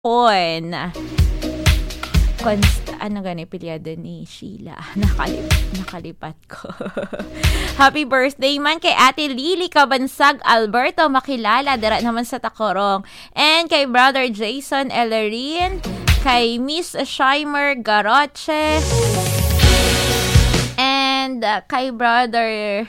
on. Ano gani pilyado ni Sheila? Nakalipat ko. Happy birthday man kay Ate Lily Cabansag Alberto, makilala dira naman sa Tacorong. And kay Brother Jason Ellerin, kay Miss Shimer Garoche, and kay Brother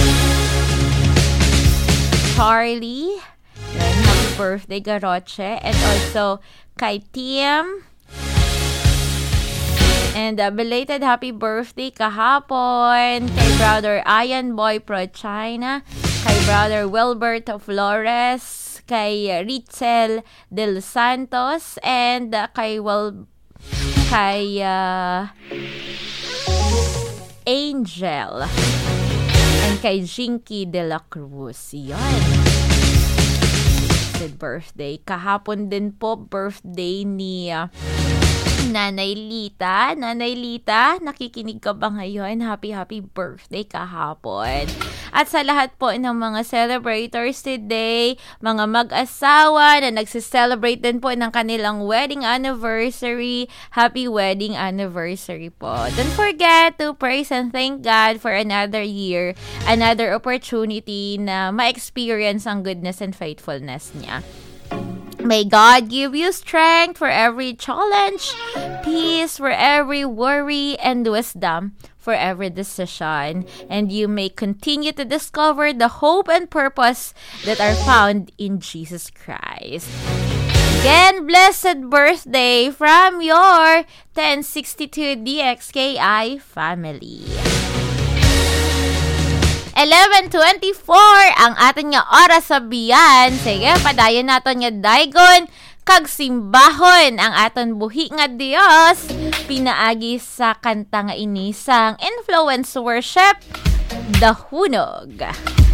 Charlie. Then, happy birthday Garoche. And also kay Tim. And belated happy birthday kahapon kay Brother Ian Boy Pro China, kay Brother Wilberto Flores, kay Richel Del Santos, and kay Angel, and kay Jinky De La Cruz. Yan. Birthday. Kahapon din po birthday ni Nanay Lita. Nanay Lita, nakikinig ka ba ngayon? Happy birthday kahapon. At sa lahat po ng mga celebrators today, mga mag-asawa na nagsiselebrate din po ng kanilang wedding anniversary, happy wedding anniversary po. Don't forget to praise and thank God for another year, another opportunity na ma-experience ang goodness and faithfulness niya. May God give you strength for every challenge, peace for every worry, and wisdom for every decision. And you may continue to discover the hope and purpose that are found in Jesus Christ. Again, blessed birthday from your 1062 DXKI family. 11:24 ang aton nga oras sa biyan. Sige, padayon naton nga daygon kag simbahon ang aton buhi nga Dios pinaagi sa kanta nga inisang influence worship, Dahunog.